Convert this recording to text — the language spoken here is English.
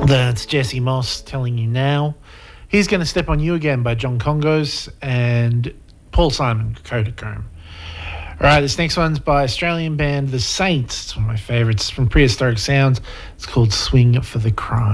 That's Jesse Moss telling you now. He's Going to Step on You Again by John Congos and Paul Simon, Kodachrome. All right, this next one's by Australian band The Saints. It's one of my favourites from Prehistoric Sounds. It's called Swing for the Crime.